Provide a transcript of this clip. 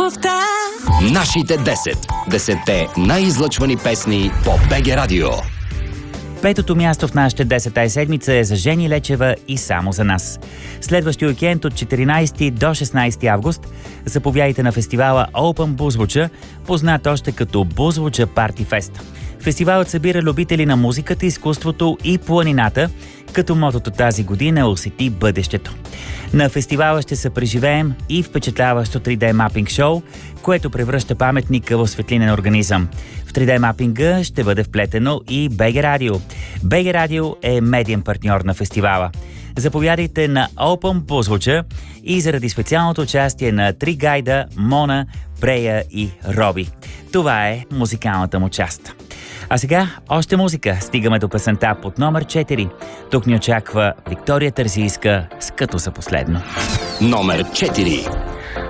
любовта. Нашите 10 най-излъчвани песни по БГ Радио. Петото място в нашата 10-та седмица е за Жени Лечева и само за нас. Следващия уикенд от 14 до 16 август заповядайте на фестивала Open Бузвуча, познат още като Бузвуча Парти Фест. Фестивалът събира любители на музиката, изкуството и планината, като мотото тази година е "Усети бъдещето". На фестивала ще се преживеем и впечатляващо 3D мапинг шоу, което превръща паметника в светлинен организъм. В 3D мапинга ще бъде вплетено и БГ Радио. БГ Радио е медиен партньор на фестивала. Заповядайте на Open Бузвуча и заради специалното участие на 3 гайда Мона, Прея и Роби. Това е музикалната му част. А сега още музика. Стигаме до песента под номер 4. Тук ни очаква Виктория Терзийска с "Като за последно". Номер 4.